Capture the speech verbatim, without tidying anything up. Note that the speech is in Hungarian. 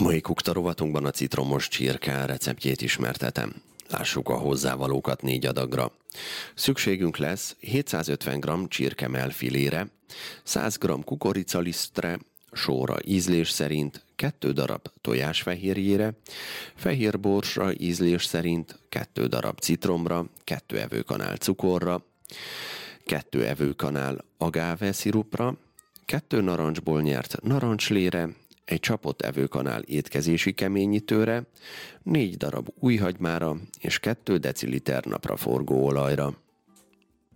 Mai kukta rovatunkban a citromos csirke receptjét ismertetem. Lássuk a hozzávalókat négy adagra. Szükségünk lesz hétszázötven gramm csirkemell filére, száz gramm kukoricalisztre, sóra ízlés szerint, kettő darab tojásfehérjére, fehér borsra ízlés szerint, kettő darab citromra, kettő evőkanál cukorra, kettő evőkanál agáve szirupra, kettő narancsból nyert narancslére, egy csapott evőkanál étkezési keményítőre, négy darab újhagymára és kettő deciliter napraforgó olajra.